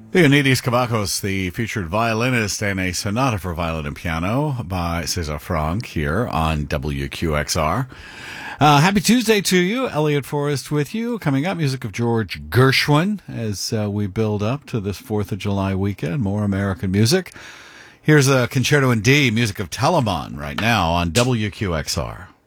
Leonidas Kavakos, the featured violinist, and a sonata for violin and piano by César Franck here on WQXR. Happy Tuesday to you. Elliot Forrest with you. Coming up, music of George Gershwin as we build up to this 4th of July weekend. More American music. Here's a concerto in D, music of Telemann right now on WQXR.